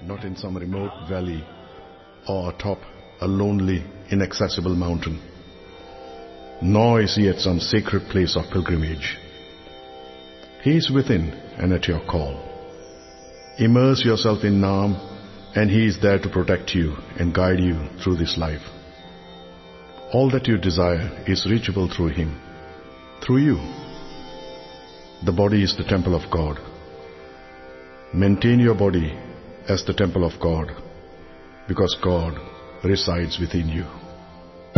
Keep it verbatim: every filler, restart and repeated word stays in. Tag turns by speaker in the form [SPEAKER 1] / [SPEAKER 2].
[SPEAKER 1] not in some remote valley or atop a lonely, inaccessible mountain, nor is he at some sacred place of pilgrimage. He is within and at your call. Immerse yourself in Naam, and he is there to protect you and guide you through this life. All that you desire is reachable through him, through you. The body is the temple of God. Maintain your body as the temple of God, because God resides within you.